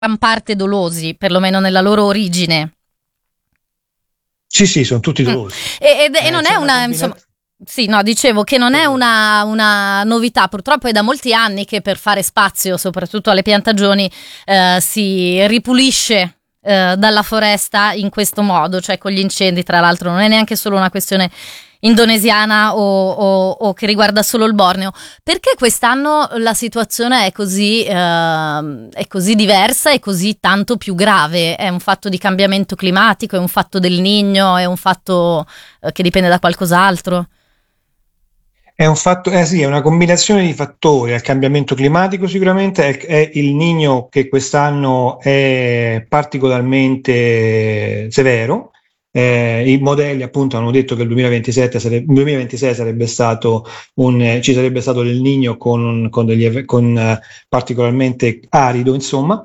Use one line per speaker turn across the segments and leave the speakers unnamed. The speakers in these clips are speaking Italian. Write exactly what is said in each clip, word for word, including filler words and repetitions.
gran parte dolosi, perlomeno nella loro origine.
Sì, sì, sono tutti
Mm.
dolosi.
E, ed- e
Eh,
non
c'è
è
una
una,
combina-
insomma, sì, no, dicevo che non è una, una novità, purtroppo è da molti anni che per fare spazio, soprattutto alle piantagioni, eh, si ripulisce eh, dalla foresta in questo modo, cioè con gli incendi. Tra l'altro non è neanche solo una questione indonesiana o, o- o che riguarda solo il Borneo. Perché quest'anno la situazione è così, ehm, è così diversa e così tanto più grave? È un fatto di cambiamento climatico, è un fatto del Niño, è un fatto eh, che dipende da qualcos'altro?
È un fatto, eh sì, è una combinazione di fattori, è il cambiamento climatico sicuramente, è, è il Niño che quest'anno è particolarmente severo. Eh, i modelli appunto hanno detto che il duemilaventisette sarebbe, il duemilaventisei sarebbe stato un, eh, ci sarebbe stato del Niño con, con degli, eve- con, eh, particolarmente arido, insomma,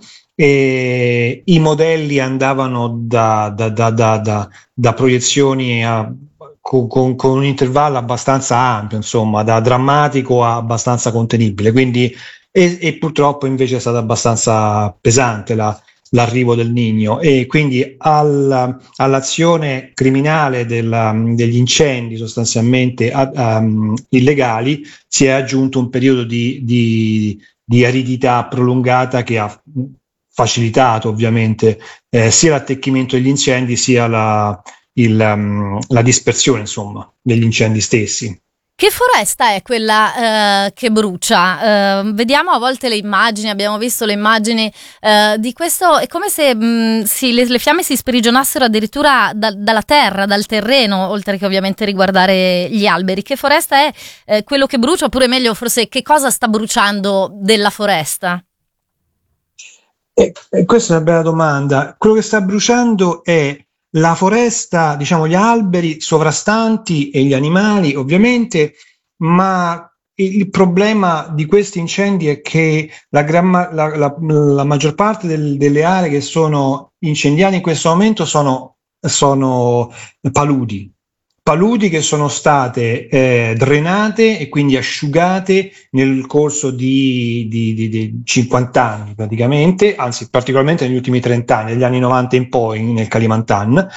e i modelli andavano da, da, da, da, da, da proiezioni a con, con- con un intervallo abbastanza ampio, insomma, da drammatico a abbastanza contenibile. Quindi, e, e purtroppo invece è stata abbastanza pesante la- l'arrivo del Niño e quindi al- all'azione criminale della- degli incendi sostanzialmente a- um, illegali si è aggiunto un periodo di, di- di aridità prolungata che ha facilitato ovviamente eh, sia l'attecchimento degli incendi sia la, il, um, la dispersione, insomma, degli incendi stessi.
Che foresta è quella eh, che brucia? Eh, vediamo a volte le immagini, abbiamo visto le immagini eh, di questo, è come se mh, si- le, le fiamme si sprigionassero addirittura da- dalla terra, dal terreno, oltre che ovviamente riguardare gli alberi. Che foresta è eh, quello che brucia, oppure meglio forse che cosa sta bruciando della foresta?
E, e questa è una bella domanda. Quello che sta bruciando è la foresta, diciamo gli alberi sovrastanti e gli animali, ovviamente, ma il il problema di questi incendi è che la, gran ma- la- la- la maggior parte del- delle aree che sono incendiate in questo momento sono, sono paludi. Paludi che sono state eh, drenate e quindi asciugate nel corso di, di, di, di cinquanta anni praticamente, anzi particolarmente negli ultimi trenta anni, dagli anni novanta in poi nel Kalimantan,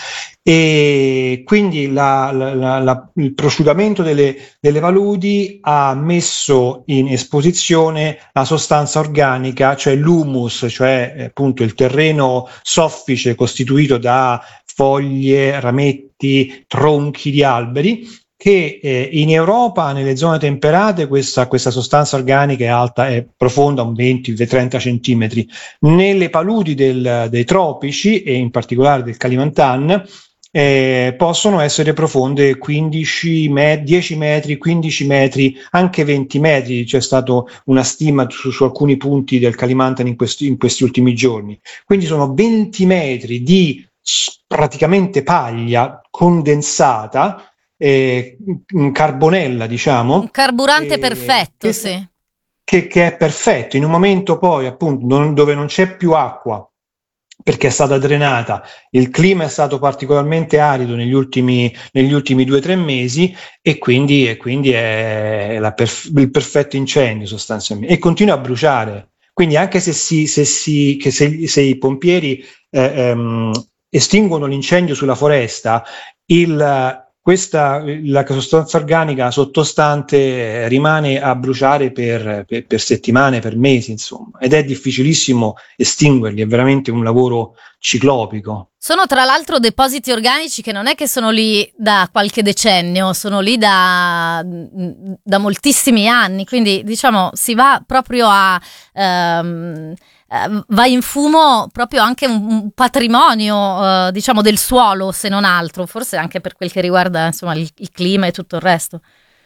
e quindi la, la, la, la, il prosciugamento delle, delle paludi ha messo in esposizione la sostanza organica, cioè l'humus, cioè eh, appunto il terreno soffice costituito da foglie, rametti, tronchi di alberi, che eh, in Europa, nelle zone temperate, questa, questa sostanza organica è alta, è profonda un venti trenta centimetri. Nelle paludi del, dei tropici, e in particolare del Kalimantan, eh, possono essere profonde quindici, me- dieci metri, quindici metri, anche venti metri. C'è stata una stima su, su alcuni punti del Kalimantan in questi, in questi ultimi giorni. Quindi sono venti metri di praticamente paglia condensata, eh, carbonella,
Un
diciamo,
carburante
eh,
perfetto,
che, sta-
sì.
che- che è perfetto in un momento poi appunto non- dove non c'è più acqua perché è stata drenata, il clima è stato particolarmente arido negli ultimi, negli ultimi due o tre mesi e quindi, e quindi è la perf- il perfetto incendio sostanzialmente e continua a bruciare. Quindi anche se, si, se, si, che se, se i pompieri eh, ehm, estinguono l'incendio sulla foresta, il, questa, la sostanza organica sottostante rimane a bruciare per, per, per settimane, per mesi, insomma, ed è difficilissimo estinguerli, è veramente un lavoro ciclopico.
Sono tra l'altro depositi organici che non è che sono lì da qualche decennio, sono lì da, da moltissimi anni, quindi diciamo si va proprio a... ehm, eh, va in fumo proprio anche un, un patrimonio eh, diciamo del suolo, se non altro, forse anche per quel che riguarda insomma il, il clima e tutto il resto.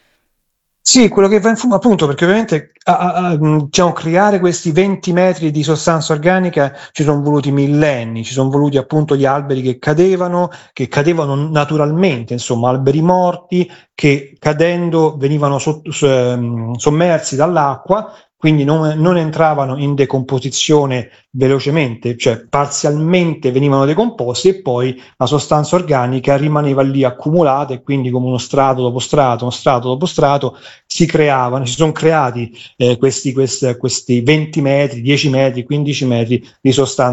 Sì, quello che va in fumo appunto, perché ovviamente a, a- a, mh, diciamo, creare questi venti metri di sostanza organica ci sono voluti millenni, ci sono voluti appunto gli alberi che cadevano, che cadevano naturalmente, insomma, alberi morti che cadendo venivano sotto, sommersi dall'acqua, quindi non, non entravano in decomposizione velocemente, cioè parzialmente venivano decomposti e poi la sostanza organica rimaneva lì accumulata e quindi come uno strato dopo strato, uno strato dopo strato si creavano, si sono creati eh, questi, questi, questi venti metri, dieci metri, quindici metri di sostanza